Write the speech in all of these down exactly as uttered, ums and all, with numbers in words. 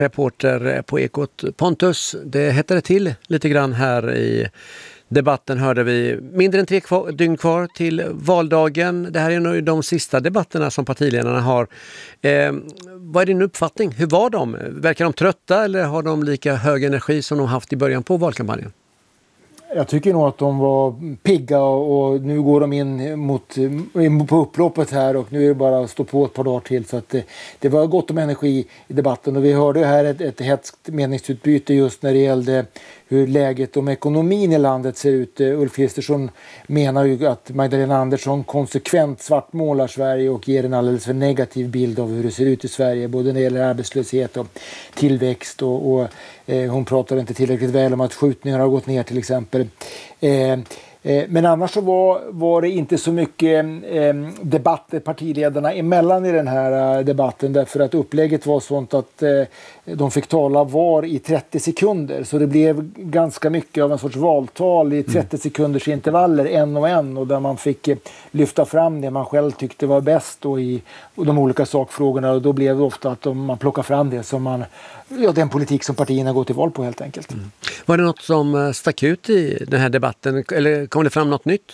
Reporter på Ekot. Pontus, det hettade till lite grann här i debatten, hörde vi. Mindre än tre kvar, dygn kvar till valdagen. Det här är nog de sista debatterna som partiledarna har. Eh, vad är din uppfattning? Hur var de? Verkar de trötta eller har de lika hög energi som de haft i början på valkampanjen? Jag tycker nog att de var pigga och nu går de in mot, på upploppet här och nu är det bara att stå på ett par dagar till, så att det, det var gott om energi i debatten och vi hörde här ett, ett hetskt meningsutbyte just när det gällde hur läget om ekonomin i landet ser ut. Ulf Kristersson menar ju att Magdalena Andersson konsekvent svartmålar Sverige och ger en alldeles för negativ bild av hur det ser ut i Sverige, både när det gäller arbetslöshet och tillväxt och, och eh, hon pratar inte tillräckligt väl om att skjutningar har gått ner till exempel. Eh, Men annars så var, var det inte så mycket eh, debatter partiledarna emellan i den här eh, debatten, därför att upplägget var sånt att eh, de fick tala var i trettio sekunder, så det blev ganska mycket av en sorts valtal i trettio sekunders intervaller en och en, och där man fick eh, lyfta fram det man själv tyckte var bäst då i och de olika sakfrågorna, och då blev det ofta att de, man plockar fram det som man, ja, den politik som partierna går till val på helt enkelt. Mm. Var det något som stack ut i den här debatten, eller kom det fram något nytt?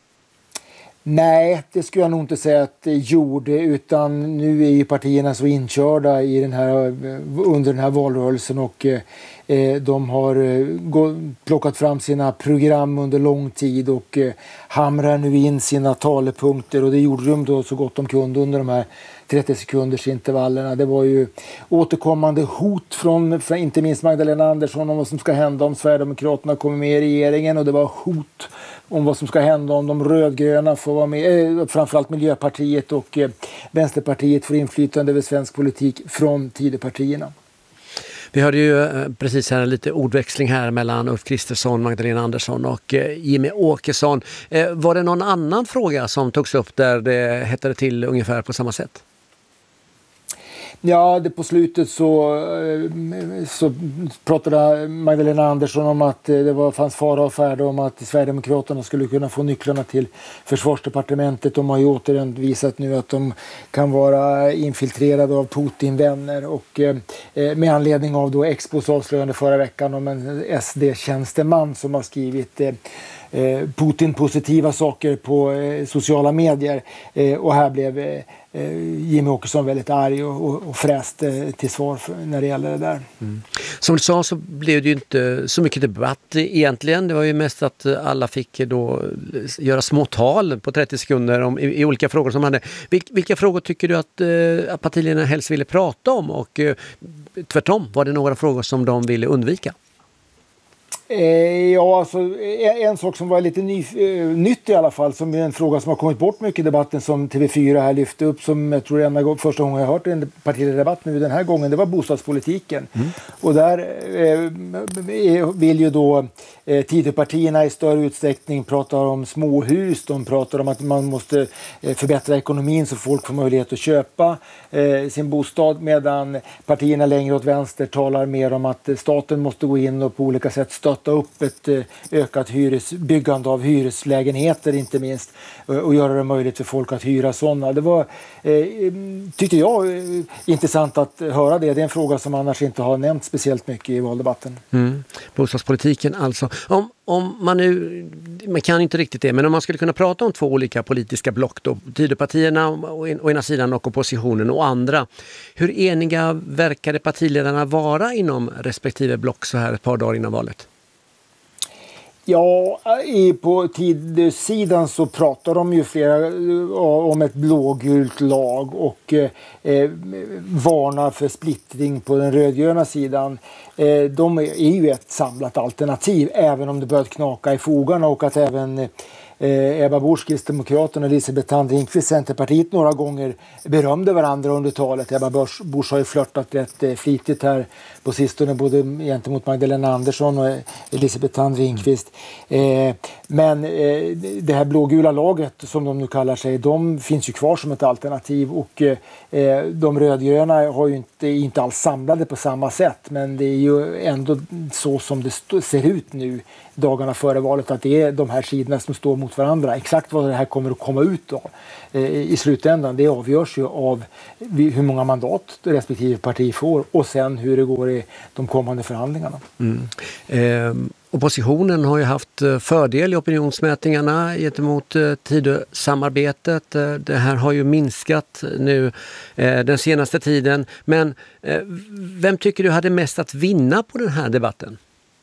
Nej, det skulle jag nog inte säga att det gjorde, utan nu är ju partierna så inkörda i den här, under den här valrörelsen, och eh, de har eh, gå, plockat fram sina program under lång tid och eh, hamrar nu in sina talepunkter, och det gjorde de då så gott de kunde under de här trettio sekunders intervallerna. Det var ju återkommande hot från, från inte minst Magdalena Andersson om vad som ska hända om Sverigedemokraterna kommer med i regeringen, och det var hot om vad som ska hända om de rödgröna får vara med, eh, framförallt Miljöpartiet och eh, Vänsterpartiet får inflytande över svensk politik från Tidöpartierna. Vi hörde ju eh, precis här lite ordväxling här mellan Ulf Kristersson, Magdalena Andersson och eh, Jimmie Åkesson. Eh, var det någon annan fråga som togs upp där det hettade till ungefär på samma sätt? Ja, det på slutet så, så pratade Magdalena Andersson om att det var, fanns fara och färde om att Sverigedemokraterna skulle kunna få nycklarna till försvarsdepartementet. De har ju återigen visat nu att de kan vara infiltrerade av Putin-vänner, och eh, med anledning av då Expos avslöjande förra veckan om en S D-tjänsteman som har skrivit eh, Putin-positiva saker på eh, sociala medier, eh, och här blev eh, Jimmie Åkesson väldigt arg och, och, och fräst eh, till svar för, när det gäller det där. Mm. Som du sa så blev det ju inte så mycket debatt egentligen. Det var ju mest att alla fick då göra små tal på trettio sekunder om, i, i olika frågor som hade. Vil, vilka frågor tycker du att, eh, att partiledarna helst ville prata om, och eh, tvärtom, var det några frågor som de ville undvika? Eh, ja, alltså en, en sak som var lite ny, eh, nytt i alla fall, som är en fråga som har kommit bort mycket i debatten som T V fyra här lyfte upp, som jag tror enda gång, första gången jag hört en partiledardebatt nu den här gången, det var bostadspolitiken. Mm. Och där eh, vill ju då eh, Tidöpartierna i större utsträckning prata om småhus, de pratar om att man måste eh, förbättra ekonomin så folk får möjlighet att köpa eh, sin bostad, medan partierna längre åt vänster talar mer om att staten måste gå in och på olika sätt stötta upp ett ökat hyres, byggande av hyreslägenheter inte minst, och göra det möjligt för folk att hyra sådana. Det var, eh, tyckte jag, intressant att höra det. Det är en fråga som annars inte har nämnt speciellt mycket i valdebatten. Mm. Bostadspolitiken alltså. Om, om man nu, man kan inte riktigt det, men om man skulle kunna prata om två olika politiska block då, Tidöpartierna å ena sidan och oppositionen och andra. Hur eniga verkade partiledarna vara inom respektive block så här ett par dagar innan valet? Ja, i, på tidsidan så pratar de ju flera om ett blågult lag och eh, varnar för splittring på den rödgröna sidan. Eh, de är ju ett samlat alternativ, även om det börjat knaka i fogarna, och att även eh, Ebba Busch, Kristdemokraterna, och Elisabeth Thand Ringqvist, Centerpartiet, några gånger berömde varandra under talet. Ebba Busch, Busch har ju flörtat rätt eh, flitigt här på sistone, både gentemot Magdalena Andersson och Elisabeth Thand Ringqvist. Eh, men eh, det här blågula laget, som de nu kallar sig, de finns ju kvar som ett alternativ, och eh, de rödgröna har ju inte är inte alls samlade på samma sätt, men det är ju ändå så som det st- ser ut nu dagarna före valet, att det är de här sidorna som står mot varandra. Exakt vad det här kommer att komma ut av eh, i slutändan, det avgörs ju av hur många mandat respektive parti får och sen hur det går i de kommande förhandlingarna. Mm. Eh, oppositionen har ju haft fördel i opinionsmätningarna gentemot eh, Tidösamarbetet. Eh, det här har ju minskat nu eh, den senaste tiden. Men eh, vem tycker du hade mest att vinna på den här debatten?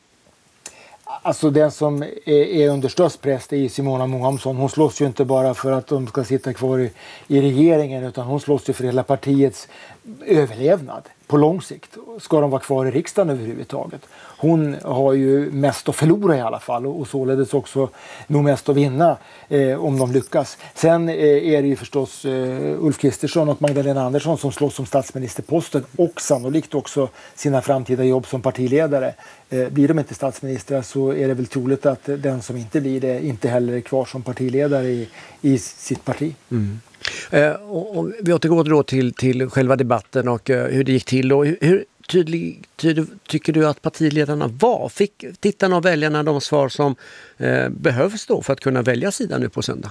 Alltså den som är, är under störst press är Simona Mohamsson. Hon slåss ju inte bara för att de ska sitta kvar i, i regeringen, utan hon slåss ju för hela partiets överlevnad på lång sikt. Ska de vara kvar i riksdagen överhuvudtaget? Hon har ju mest att förlora i alla fall och, och således också nog mest att vinna eh, om de lyckas. Sen eh, är det ju förstås eh, Ulf Kristersson och Magdalena Andersson som slåss om statsministerposten och sannolikt också sina framtida jobb som partiledare. Eh, blir de inte statsministrar så är det väl troligt att den som inte blir det inte heller är kvar som partiledare i, i sitt parti. Mm. Eh, och, och vi återgår då till, till själva debatten och eh, hur det gick till. Och hur, hur tydlig, tydlig tycker du att partiledarna var? Fick tittarna och väljarna de svar som eh, behövs då för att kunna välja sida nu på söndag?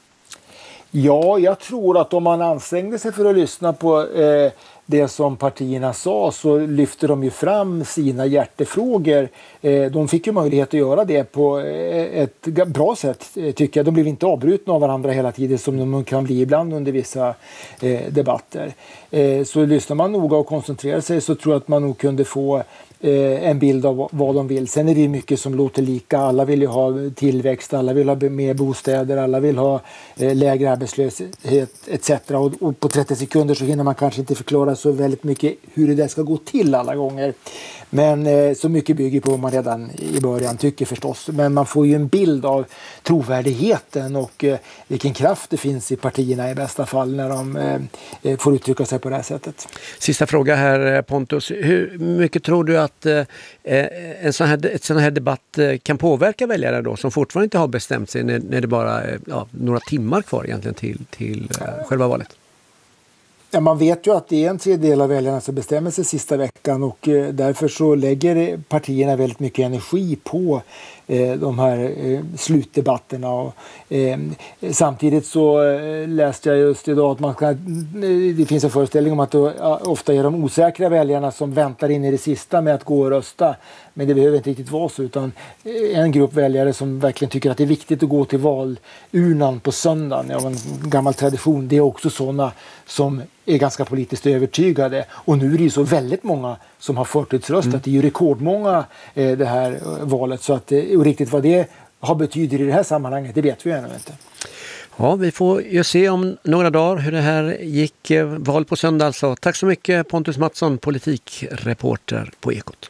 Ja, jag tror att om man ansträngde sig för att lyssna på eh, det som partierna sa, så lyfter de ju fram sina hjärtefrågor. Eh, de fick ju möjlighet att göra det på eh, ett bra sätt, eh, tycker jag. De blev inte avbrutna av varandra hela tiden som de kan bli ibland under vissa eh, debatter. Eh, så lyssnar man noga och koncentrerar sig, så tror jag att man nog kunde få en bild av vad de vill. Sen är det mycket som låter lika. Alla vill ju ha tillväxt, alla vill ha mer bostäder, alla vill ha lägre arbetslöshet et cetera. Och, och på trettio sekunder så hinner man kanske inte förklara så väldigt mycket hur det där ska gå till alla gånger. Men eh, så mycket bygger på vad man redan i början tycker förstås. Men man får ju en bild av trovärdigheten och eh, vilken kraft det finns i partierna i bästa fall när de eh, får uttrycka sig på det här sättet. Sista fråga här, Pontus. Hur mycket tror du att eh, en sån här, ett sån här debatt kan påverka väljare då som fortfarande inte har bestämt sig när, när det bara är ja, några timmar kvar egentligen till, till eh, själva valet? Ja, man vet ju att det är en tredjedel av väljarna som bestämmer sig sista veckan och eh, därför så lägger partierna väldigt mycket energi på eh, de här eh, slutdebatterna. Och, eh, samtidigt så eh, läste jag just idag att man kan, det finns en föreställning om att det uh, ofta är de osäkra väljarna som väntar in i det sista med att gå och rösta. Men det behöver inte riktigt vara så, utan en grupp väljare som verkligen tycker att det är viktigt att gå till valurnan på söndagen. Ja, en gammal tradition. Det är också sådana som är ganska politiskt övertygade. Och nu är det ju så väldigt många som har förtidsröstat. Mm. Det är ju rekordmånga eh, det här valet. Så att, och riktigt vad det har betyder i det här sammanhanget, det vet vi ännu inte. Ja, vi får ju se om några dagar hur det här gick. Val på söndag alltså. Tack så mycket Pontus Mattsson, politikreporter på Ekot.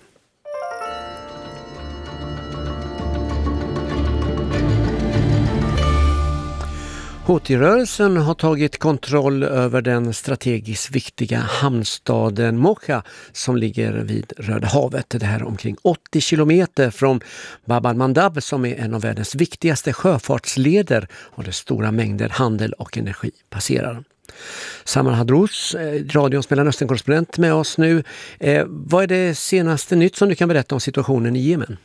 Houthi-rörelsen har tagit kontroll över den strategiskt viktiga hamnstaden Mocha som ligger vid Röda havet. Det här omkring åttio kilometer från Bab al-Mandab som är en av världens viktigaste sjöfartsleder och där stora mängder handel och energi passerar. Samar Hadrous, radions Mellanöstern-korrespondent med oss nu. Eh, vad är det senaste nytt som du kan berätta om situationen i Jemen?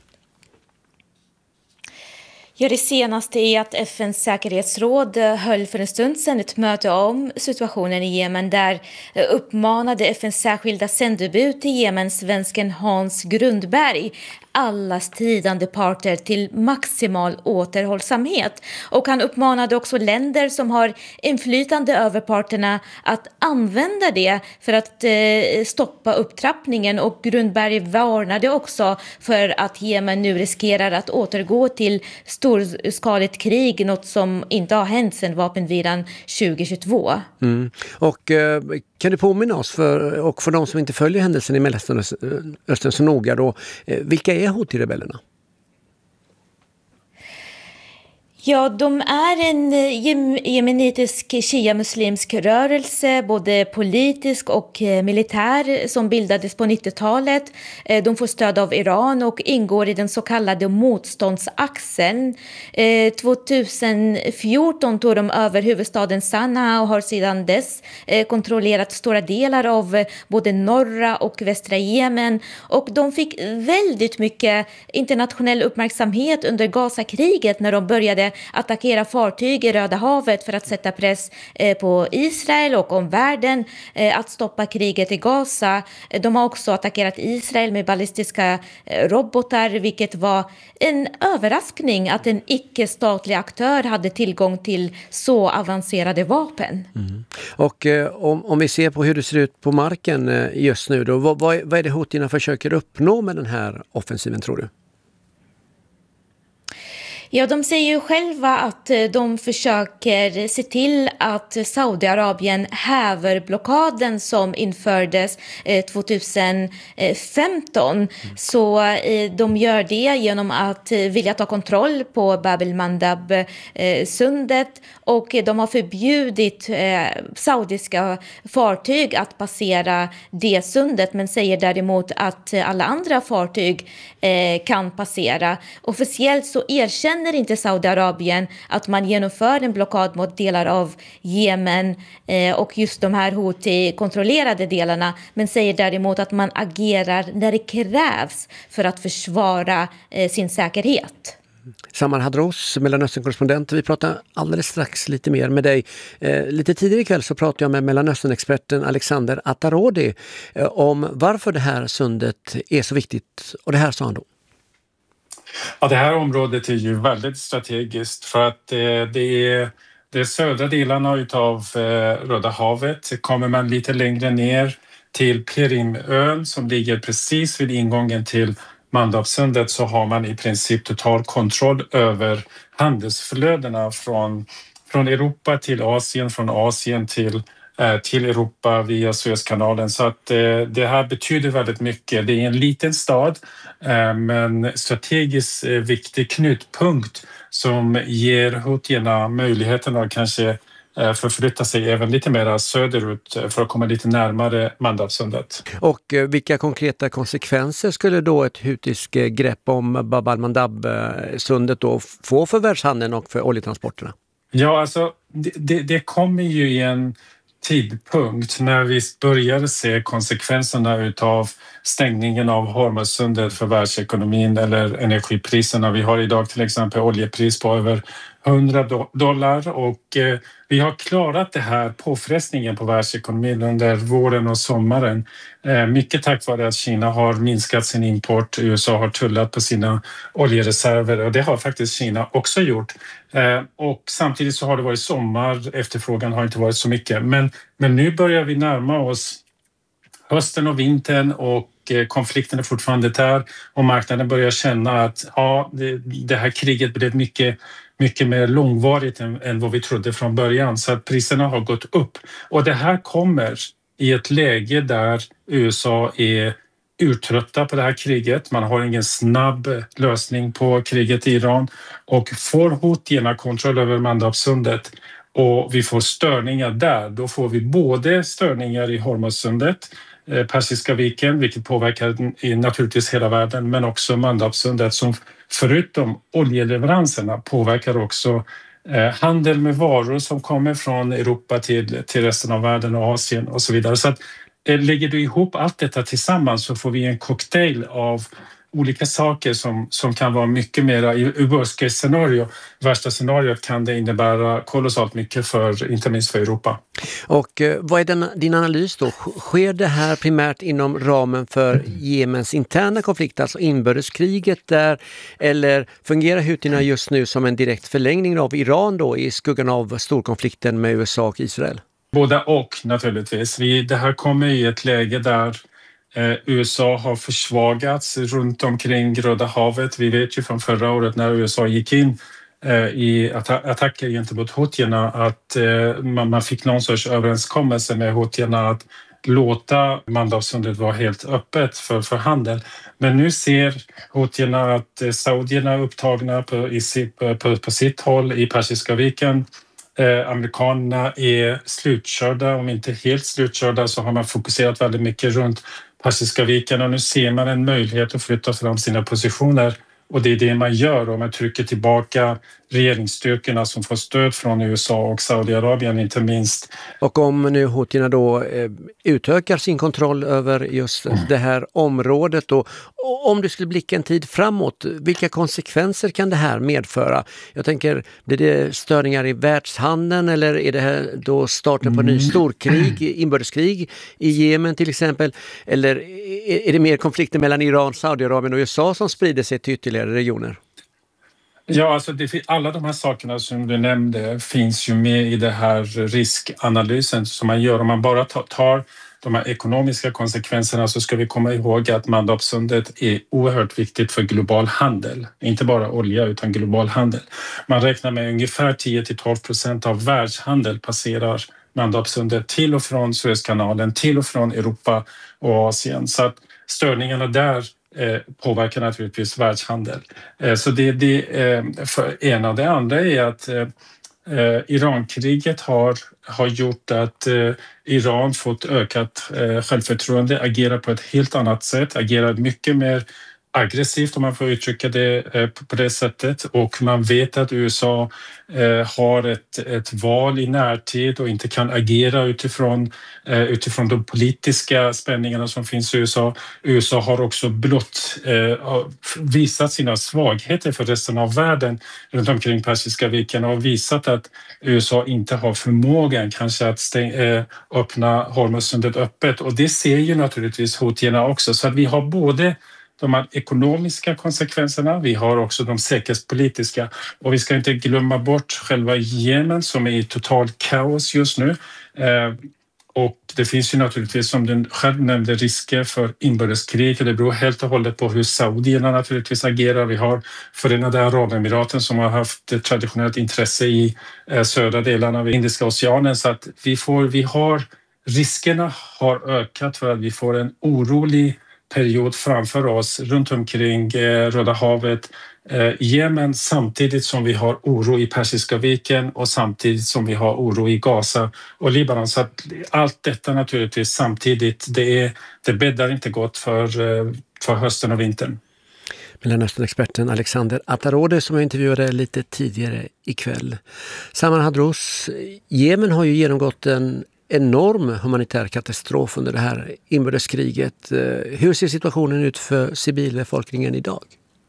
Ja, det senaste är att F N:s säkerhetsråd höll för en stund sedan ett möte om situationen i Jemen där uppmanade F N:s särskilda sändebud till Jemen, svensken Hans Grundberg, alla stridande parter till maximal återhållsamhet. Och han uppmanade också länder som har inflytande över parterna att använda det för att eh, stoppa upptrappningen. Och Grundberg varnade också för att Jemen nu riskerar att återgå till storskaligt krig, något som inte har hänt sedan vapenvilan tjugohundratjugotvå. Mm. Och eh, kan du påminna oss för, och för de som inte följer händelsen i Mellanöstern så noga då, eh, vilka är Houthi-rebellerna? Ja, de är en jemenitisk shia-muslimsk rörelse, både politisk och militär, som bildades på nittiotalet. De får stöd av Iran och ingår i den så kallade motståndsaxeln. tjugohundrafjorton tog de över huvudstaden Sanaa och har sedan dess kontrollerat stora delar av både norra och västra Jemen. Och de fick väldigt mycket internationell uppmärksamhet under Gazakriget när de började attackera fartyg i Röda havet för att sätta press på Israel och omvärlden att stoppa kriget i Gaza. De har också attackerat Israel med ballistiska robotar, vilket var en överraskning att en icke-statlig aktör hade tillgång till så avancerade vapen. Mm. Och eh, om, om vi ser på hur det ser ut på marken eh, just nu då, vad, vad, vad är det Houthierna försöker uppnå med den här offensiven, tror du? Ja, de säger ju själva att de försöker se till att Saudiarabien häver blockaden som infördes tjugohundrafemton. Mm. Så de gör det genom att vilja ta kontroll på Bab el-Mandab-sundet, och de har förbjudit saudiska fartyg att passera det sundet, men säger däremot att alla andra fartyg kan passera. Officiellt så erkänner inte Saudiarabien att man genomför en blockad mot delar av Jemen eh, och just de här Houthi-kontrollerade delarna, men säger däremot att man agerar när det krävs för att försvara eh, sin säkerhet. Samar Hadros, Mellanöstern-korrespondent. Vi pratar alldeles strax lite mer med dig. Eh, lite tidigare ikväll så pratade jag med Mellanöstern-experten Alexander Atarodi eh, om varför det här sundet är så viktigt. Och det här sa han då. Ja, det här området är ju väldigt strategiskt för att eh, det är de södra delarna utav eh, Röda havet. Kommer man lite längre ner till Perimön som ligger precis vid ingången till Mandabsundet, så har man i princip total kontroll över handelsflödena från, från Europa till Asien, från Asien till till Europa via Suezkanalen. Så att eh, det här betyder väldigt mycket. Det är en liten stad eh, men strategiskt eh, viktig knutpunkt som ger Houthierna möjligheten att kanske eh, förflytta sig även lite mer söderut för att komma lite närmare Mandabsundet. Och eh, vilka konkreta konsekvenser skulle då ett hutiskt grepp om Bab el-Mandab-sundet då få för världshandeln och för oljetransporterna? Ja, alltså det, det, det kommer ju i en tidpunkt när vi började se konsekvenserna utav stängningen av Hormuzsundet för världsekonomin eller energipriserna. Vi har idag till exempel oljepris på över hundra dollar och eh, vi har klarat det här påfrestningen på världsekonomin under våren och sommaren. Eh, mycket tack vare att Kina har minskat sin import, U S A har tullat på sina oljereserver och det har faktiskt Kina också gjort. Eh, och samtidigt så har det varit sommar, efterfrågan har inte varit så mycket. Men, men nu börjar vi närma oss hösten och vintern och konflikten är fortfarande där och marknaden börjar känna att ja, det, det här kriget blev mycket, mycket mer långvarigt än, än vad vi trodde från början. Så att priserna har gått upp. Och det här kommer i ett läge där U S A är urtrötta på det här kriget. Man har ingen snabb lösning på kriget i Iran och får Houthierna kontroll över Mandabsundet och vi får störningar där. Då får vi både störningar i Hormuzsundet, Persiska viken, vilket påverkar naturligtvis hela världen, men också Mandabsundet som förutom oljeleveranserna påverkar också eh, handel med varor som kommer från Europa till, till resten av världen och Asien och så vidare. Så att, eh, lägger du ihop allt detta tillsammans så får vi en cocktail av olika saker som, som kan vara mycket mer i worst case scenario. Värsta scenariot kan det innebära kolossalt mycket för, inte minst för Europa. Och eh, vad är den, din analys då? Sker det här primärt inom ramen för Jemens interna konflikt, alltså inbördeskriget där, eller fungerar Houthierna just nu som en direkt förlängning av Iran då i skuggan av storkonflikten med U S A och Israel? Båda och naturligtvis. Vi, det här kommer i ett läge där U S A har försvagats runt omkring Röda havet. Vi vet ju från förra året när U S A gick in i attacker gentemot Houthierna att man fick någon sorts överenskommelse med Houthierna att låta Mandelsundet vara helt öppet för, för handel. Men nu ser houthierna att saudierna är upptagna på, i, på, på, på sitt håll i Persiska viken. Eh, amerikanerna är slutkörda, om inte helt slutkörda så har man fokuserat väldigt mycket runt Persiska viken och nu ser man en möjlighet att flytta fram sina positioner och det är det man gör och man trycker tillbaka regeringsstyrkorna som får stöd från U S A och Saudiarabien inte minst. Och om nu houthierna då eh, utökar sin kontroll över just mm. det här området och, och om du skulle blicka en tid framåt, vilka konsekvenser kan det här medföra? Jag tänker, blir det störningar i världshandeln eller är det här då starten på en ny storkrig, inbördeskrig i Jemen till exempel? Eller är, är det mer konflikter mellan Iran, Saudiarabien och U S A som sprider sig till ytterligare regioner? Ja, alltså det, alla de här sakerna som du nämnde finns ju med i det här riskanalysen som man gör. Om man bara tar de här ekonomiska konsekvenserna så ska vi komma ihåg att Mandelsundet är oerhört viktigt för global handel. Inte bara olja utan global handel. Man räknar med ungefär tio till tolv procent av världshandel passerar Mandelsundet till och från Suezkanalen, till och från Europa och Asien. Så att störningarna där Eh, påverkar naturligtvis världshandel. Eh, så det är det eh, för ena. Det andra är att eh, Irankriget har, har gjort att eh, Iran fått ökat eh, självförtroende, agerar på ett helt annat sätt, agerar mycket mer aggressivt om man får uttrycka det eh, på det sättet och man vet att U S A eh, har ett, ett val i närtid och inte kan agera utifrån, eh, utifrån de politiska spänningarna som finns i U S A. U S A har också blott eh, visat sina svagheter för resten av världen runt omkring Persiska viken och visat att U S A inte har förmågan kanske att stäng, eh, öppna Hormuzsundet öppet och det ser ju naturligtvis houthierna också så att vi har både de här ekonomiska konsekvenserna, vi har också de säkerhetspolitiska och vi ska inte glömma bort själva Jemen som är i total kaos just nu. Eh, och det finns ju naturligtvis som du själv nämnde risker för inbördeskrig och det beror helt och hållet på hur saudierna naturligtvis agerar. Vi har Förenade Arabemiraten som har haft ett traditionellt intresse i eh, södra delarna av Indiska oceanen så att vi, får, vi har riskerna har ökat för att vi får en orolig period framför oss runt omkring eh, Röda havet, eh, Jemen samtidigt som vi har oro i Persiska viken och samtidigt som vi har oro i Gaza och Libanon. Så att allt detta naturligtvis samtidigt, det, är, det bäddar inte gott för, eh, för hösten och vintern. Mellanöstern-experten Alexander Atarode som jag intervjuade lite tidigare ikväll. Saman Hadros, Jemen har ju genomgått en enorm humanitär katastrof under det här inbördeskriget. Hur ser situationen ut för civilbefolkningen idag?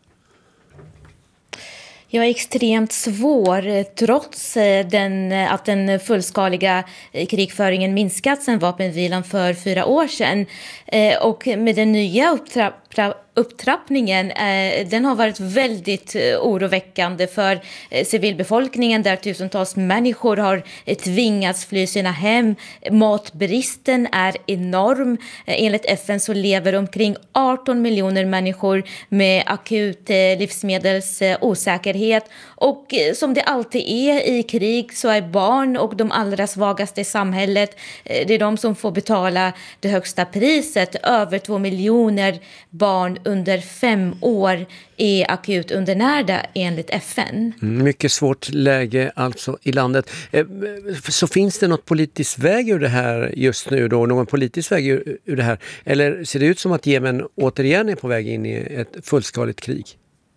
Ja, extremt svår trots den, att den fullskaliga krigföringen minskat sedan vapenvilan för fyra år sedan. Och med den nya upptrapp, upptrappningen, den har varit väldigt oroväckande för civilbefolkningen där tusentals människor har tvingats fly sina hem. Matbristen är enorm. Enligt F N så lever omkring arton miljoner människor med akut livsmedelsosäkerhet och som det alltid är i krig så är barn och de allra svagaste i samhället, det är de som får betala det högsta priset. Över två miljoner barn under fem år är akut undernärda enligt F N. Mycket svårt läge alltså i landet. Så finns det något politisk väg ur det här just nu då? Någon politisk väg ur, ur det här? Eller ser det ut som att Jemen återigen är på väg in i ett fullskaligt krig?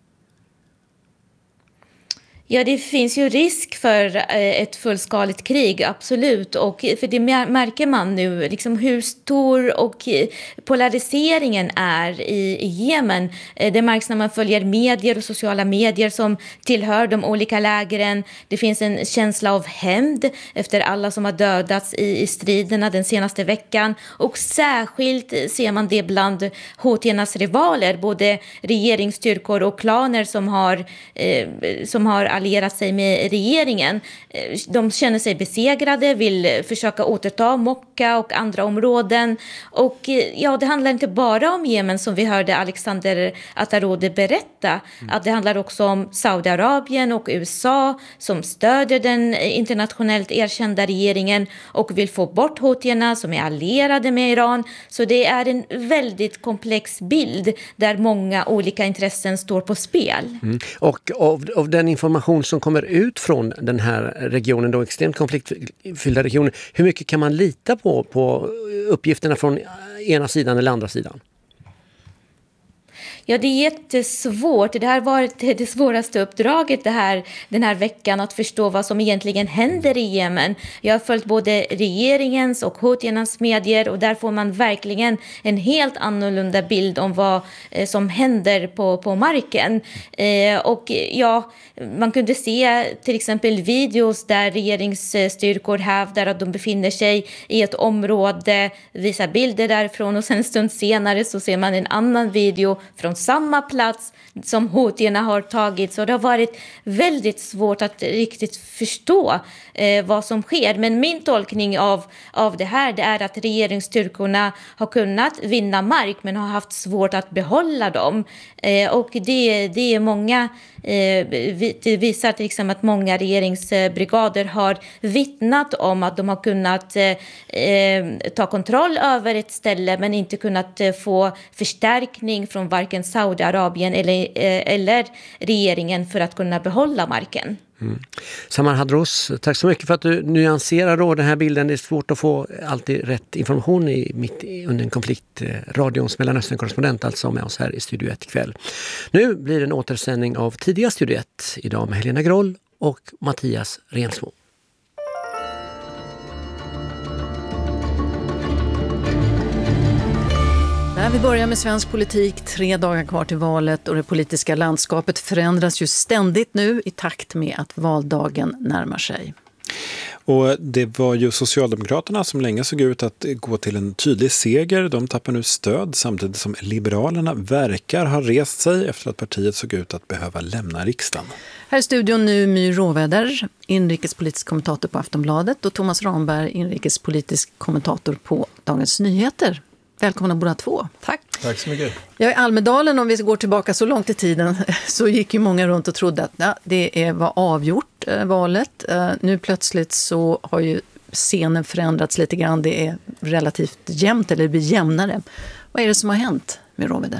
Ja, det finns ju risk för ett fullskaligt krig, absolut. Och för det märker man nu, liksom hur stor och polariseringen är i Jemen. Det märks när man följer medier och sociala medier som tillhör de olika lägren. Det finns en känsla av hämnd efter alla som har dödats i, i striderna den senaste veckan. Och särskilt ser man det bland houthiernas rivaler, både regeringsstyrkor och klaner som har, eh, som har allierat sig med regeringen. De känner sig besegrade, vill försöka återta Mokka och andra områden. Och ja, det handlar inte bara om Jemen som vi hörde Alexander Atarode berätta. Mm. Att det handlar också om Saudiarabien och U S A som stödjer den internationellt erkända regeringen och vill få bort houthierna som är allierade med Iran. Så det är en väldigt komplex bild där många olika intressen står på spel. Mm. Och av, av den information som kommer ut från den här regionen, då extremt konfliktfyllda regionen, hur mycket kan man lita på, på uppgifterna från ena sidan eller andra sidan? Ja, det är jättesvårt. Det här har varit det svåraste uppdraget det här, den här veckan, att förstå vad som egentligen händer i Jemen. Jag har följt både regeringens och houthiernas medier och där får man verkligen en helt annorlunda bild om vad eh, som händer på, på marken. Eh, och ja, man kunde se till exempel videos där regeringsstyrkor hävdar att de befinner sig i ett område, visar bilder därifrån och sen en stund senare så ser man en annan video från samma plats som houthierna har tagit. Så det har varit väldigt svårt att riktigt förstå eh, vad som sker. Men min tolkning av, av det här det är att regeringsstyrkorna har kunnat vinna mark men har haft svårt att behålla dem. Eh, och det, det är många, eh, det visar till exempel att många regeringsbrigader har vittnat om att de har kunnat eh, ta kontroll över ett ställe men inte kunnat eh, få förstärkning från varken Saudiarabien eller, eh, eller regeringen för att kunna behålla marken. Mm. Samar Hadros, tack så mycket för att du nyanserar då den här bilden. Det är svårt att få alltid rätt information i, mitt i, under en konflikt. Radions Mellanöstern-korrespondent alltså med oss här i Studio ett ikväll. Nu blir det en återsändning av tidiga Studio ett idag med Helena Groll och Mattias Rensmo. Vi börjar med svensk politik, tre dagar kvar till valet och det politiska landskapet förändras ju ständigt nu i takt med att valdagen närmar sig. Och det var ju Socialdemokraterna som länge såg ut att gå till en tydlig seger. De tappar nu stöd samtidigt som Liberalerna verkar ha rest sig efter att partiet såg ut att behöva lämna riksdagen. Här i studion nu My Råväder, inrikespolitisk kommentator på Aftonbladet, och Thomas Ramberg, inrikespolitisk kommentator på Dagens Nyheter. Välkomna båda två. Tack. Tack så mycket. Ja, i Almedalen, om vi går tillbaka så långt i tiden, så gick ju många runt och trodde att ja, det var avgjort, eh, valet. Eh, nu plötsligt så har ju scenen förändrats lite grann. Det är relativt jämnt, eller det blir jämnare. Vad är det som har hänt med Råväder?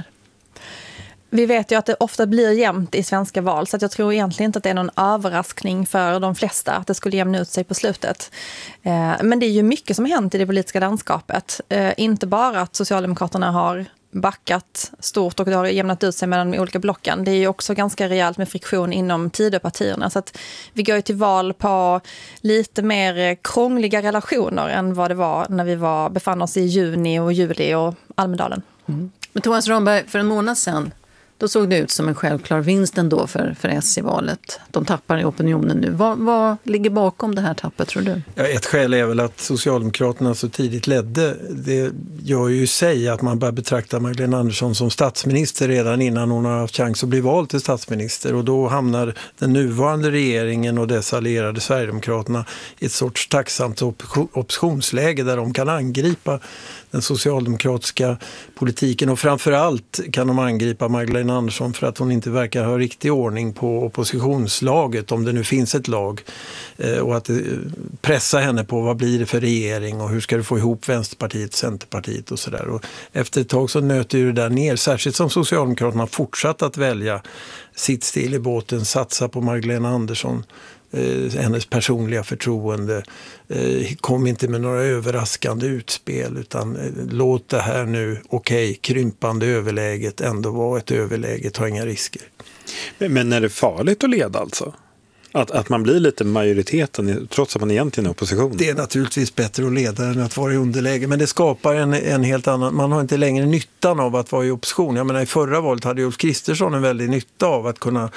Vi vet ju att det ofta blir jämnt i svenska val, så att jag tror egentligen inte att det är någon överraskning för de flesta att det skulle jämna ut sig på slutet. Men det är ju mycket som har hänt i det politiska landskapet. Inte bara att Socialdemokraterna har backat stort och det har jämnat ut sig mellan de olika blocken. Det är ju också ganska rejält med friktion inom Tidöpartierna. Så att vi går ju till val på lite mer krångliga relationer än vad det var när vi var, befann oss i juni och juli och Almedalen. Mm. Men Thomas Ramberg, för en månad sedan då såg det ut som en självklar vinst ändå för, för S i valet. De tappar i opinionen nu. Vad, vad ligger bakom det här tappet, tror du? Ja, ett skäl är väl att Socialdemokraterna så tidigt ledde. Det gör ju sig att man börjar betrakta Magdalena Andersson som statsminister redan innan hon har haft chans att bli vald till statsminister. Och då hamnar den nuvarande regeringen och dess allierade Sverigedemokraterna i ett sorts tacksamt oppositionsläge där de kan angripa den socialdemokratiska politiken, och framförallt kan de angripa Magdalena Andersson för att hon inte verkar ha riktig ordning på oppositionslaget, om det nu finns ett lag, och att pressa henne på vad blir det för regering och hur ska du få ihop Vänsterpartiet, Centerpartiet och sådär. Och efter ett tag så nöter ju det där ner, särskilt som Socialdemokraterna har fortsatt att välja sitt still i båten, satsa på Magdalena Andersson, Eh, hennes personliga förtroende, eh, kom inte med några överraskande utspel, utan eh, låt det här nu, okej, okay, krympande överläget ändå vara ett överläge, ta inga risker. Men, men är det farligt att leda alltså? Att, att man blir lite majoriteten trots att man egentligen är opposition? Det är naturligtvis bättre att leda än att vara i underläge, men det skapar en, en helt annan, man har inte längre nyttan av att vara i opposition. Jag menar, i förra valet hade Ulf Kristersson en väldig nytta av att kunna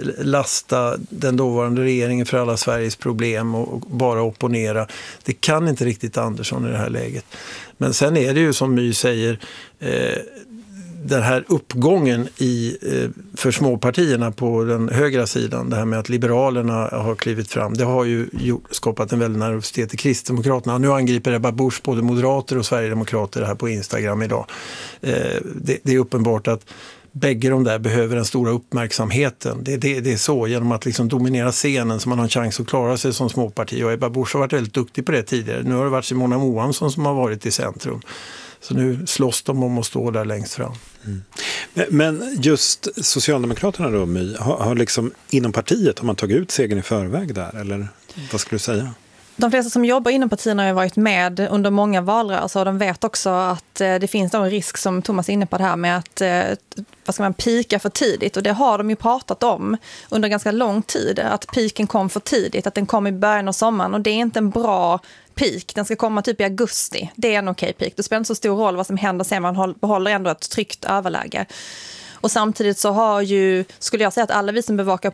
lasta den dåvarande regeringen för alla Sveriges problem och, och bara opponera. Det kan inte riktigt Andersson i det här läget. Men sen är det ju som My säger, eh, den här uppgången i, för småpartierna på den högra sidan, det här med att Liberalerna har klivit fram, det har ju gjort, skapat en väldigt nervositet i Kristdemokraterna. Nu angriper Ebba Busch både moderater och sverigedemokrater här på Instagram idag. Det, det är uppenbart att bägge de där behöver den stora uppmärksamheten. Det, det, det är så, genom att liksom dominera scenen så man har en chans att klara sig som småparti. Och Ebba Busch har varit väldigt duktig på det tidigare. Nu har det varit Simona Moansson som har varit i centrum. Så nu slåss de om att stå där längst fram. Mm. Men just Socialdemokraterna då, My, har, har liksom inom partiet, har man tagit ut segern i förväg där? Eller vad skulle du säga? De flesta som jobbar inom partierna har varit med under många valrörelser och de vet också att det finns en risk, som Thomas är inne på det här med att vad ska man, pika för tidigt, och det har de ju pratat om under ganska lång tid, att piken kom för tidigt, att den kom i början av sommaren, och det är inte en bra peak. Den ska komma typ i augusti. Det är en okej peak. Det spelar inte så stor roll vad som händer sen, man behåller ändå ett tryggt överläge. Och samtidigt så har ju, skulle jag säga att alla vi som bevakar